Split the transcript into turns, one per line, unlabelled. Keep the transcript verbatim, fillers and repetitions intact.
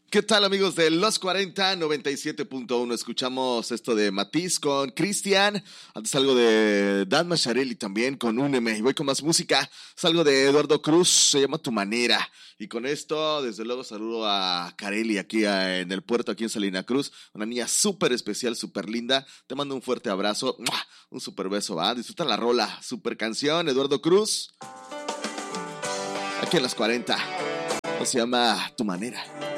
¿Qué tal, amigos de Los cuarenta, noventa y siete punto uno? Escuchamos esto de Matiz con Cristian. Antes algo de Dan Macharelli también con Úneme. Y voy con más música. Es algo de Eduardo Cruz, se llama Tu Manera. Y con esto, desde luego, saludo a Carelli aquí a, en el puerto, aquí en Salina Cruz. Una niña súper especial, súper linda. Te mando un fuerte abrazo. ¡Mua! Un súper beso, ¿va? Disfruta la rola. Súper canción, Eduardo Cruz. Aquí en Los cuarenta. Se llama Tu Manera.